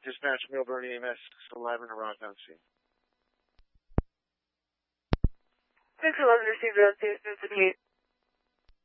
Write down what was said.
Dispatch Millburn EMS, still live in Iraq on scene. 611 received on scene,